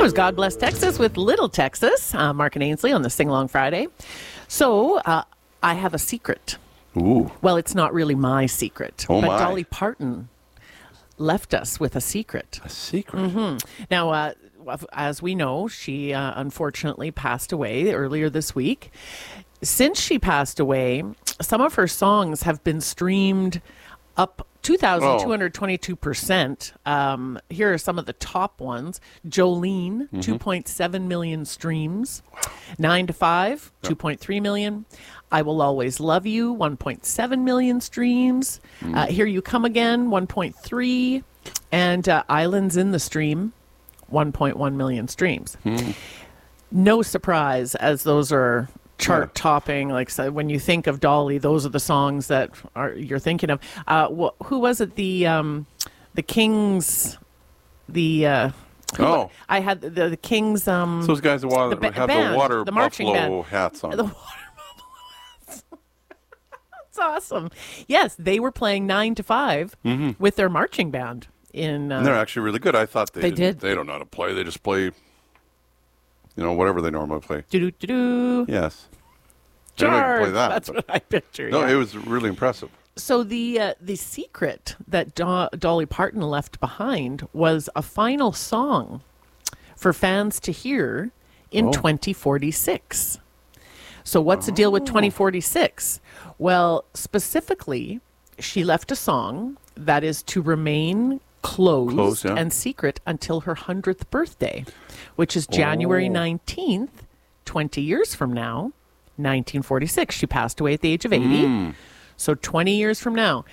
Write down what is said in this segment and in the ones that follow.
That was God Bless Texas with Little Texas. Mark and Ainsley on the Sing Along Friday. So I have a secret. Ooh. Well, it's not really my secret. Oh, but my. Dolly Parton left us with a secret. A secret? Mm-hmm. Now, as we know, she unfortunately passed away earlier this week. Since she passed away, some of her songs have been streamed up 2,222%. Here are some of the top ones. Jolene, 2.7 million streams. 9 to 5, 2.3 million. I Will Always Love You, 1.7 million streams. Here You Come Again, 1.3. And Islands in the Stream, 1.1 million streams. No surprise, as those are chart topping. Like, so when you think of Dolly, those are the songs that you're thinking of. Who was it? The Kings. I had the Kings. Those guys that have the water marching buffalo band. hats on. The water buffalo hats. That's awesome. Yes, they were playing 9 to 5 with their marching band. And they're actually really good. I thought they did. They don't know how to play. They just play, whatever they normally play. Do-do-do-do. Yes. Charge. Play that, That's what I picture. No, yeah. it was really impressive. So the secret that Dolly Parton left behind was a final song for fans to hear in 2046. So what's the deal with 2046? Well, specifically, she left a song that is to remain closed and secret until her 100th birthday, which is January 19th, 20 years from now, 1946. She passed away at the age of 80. So 20 years from now.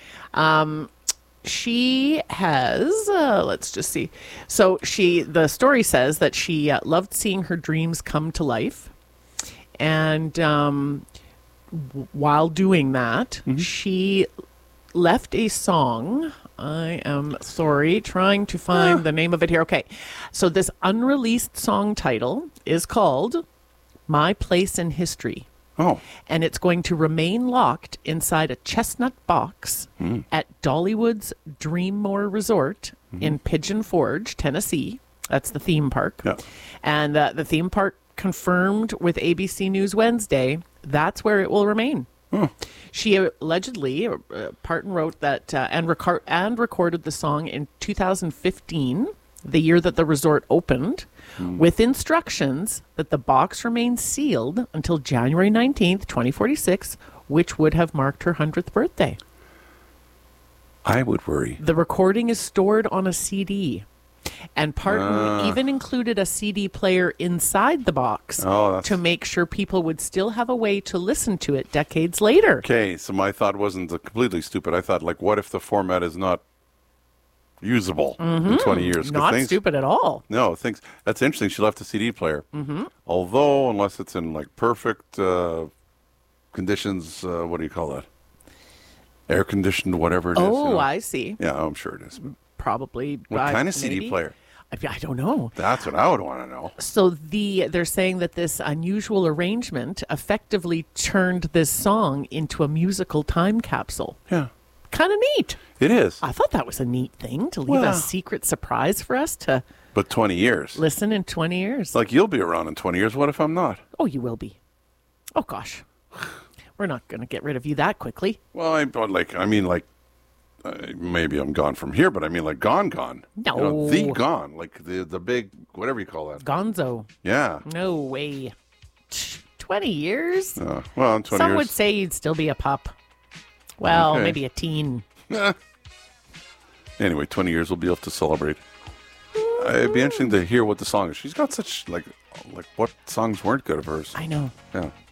She has, let's just see. So the story says that she loved seeing her dreams come to life. And while doing that, she left a song. I am sorry, trying to find the name of it here. Okay. So this unreleased song title is called My Place in History. Oh. And it's going to remain locked inside a chestnut box at Dollywood's Dreammore Resort in Pigeon Forge, Tennessee. That's the theme park. Yeah. And the theme park confirmed with ABC News Wednesday that's where it will remain. She allegedly, Parton wrote that and recorded the song in 2015, the year that the resort opened, with instructions that the box remains sealed until January 19th, 2046, which would have marked her 100th birthday. I would worry. The recording is stored on a CD. And Parton even included a CD player inside the box to make sure people would still have a way to listen to it decades later. Okay, so my thought wasn't completely stupid. I thought, what if the format is not usable in 20 years? Not stupid at all. No, that's interesting. She left a CD player. Although, unless it's in perfect conditions, what do you call that? Air conditioned, whatever it is. Oh, I see. Yeah, I'm sure it is. Probably. What kind of maybe? CD player? I don't know. That's what I would want to know. So they're saying that this unusual arrangement effectively turned this song into a musical time capsule. Yeah. Kind of neat. It is. I thought that was a neat thing to leave a secret surprise for us to But 20 years. listen in 20 years. You'll be around in 20 years. What if I'm not? Oh, you will be. Oh, gosh. We're not going to get rid of you that quickly. Well, maybe I'm gone from here, but gone. No. The gone. The big, whatever you call that. Gonzo. Yeah. No way. 20 years? In 20 Some years. would say you'd still be a pup. Well, Okay. maybe a teen. Anyway, 20 years we'll be able to celebrate. It'd be interesting to hear what the song is. She's got such, what songs weren't good of hers? I know. Yeah.